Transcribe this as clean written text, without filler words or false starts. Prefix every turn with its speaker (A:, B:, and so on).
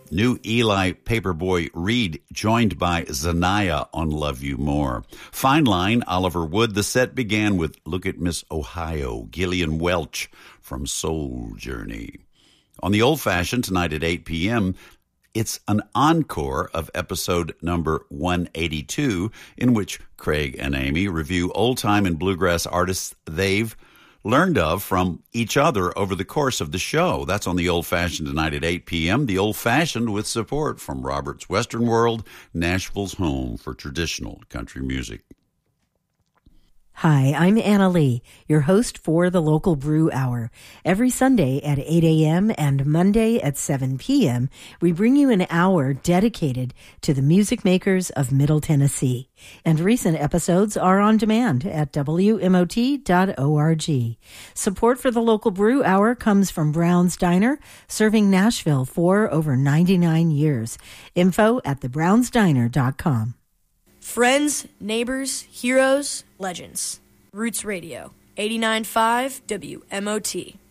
A: New Eli Paperboy Reed joined by Zanaya on Love You More. Fine Line, Oliver Wood. The set began with Look at Miss Ohio, Gillian Welch from Soul Journey. On the Old Fashioned tonight at 8 p.m., it's an encore of episode number 182, in which Craig and Amy review old-time and bluegrass artists they've learned of from each other over the course of the show. That's on the Old Fashioned tonight at 8 p.m. The Old Fashioned with support from Robert's Western World, Nashville's home for traditional country music.
B: Hi, I'm Anna Lee, your host for the Local Brew Hour. Every Sunday at 8 a.m. and Monday at 7 p.m., we bring you an hour dedicated to the music makers of Middle Tennessee. And recent episodes are on demand at WMOT.org. Support for the Local Brew Hour comes from Brown's Diner, serving Nashville for over 99 years. Info at thebrownsdiner.com.
C: Friends, neighbors, heroes, legends. Roots Radio, 89.5 WMOT.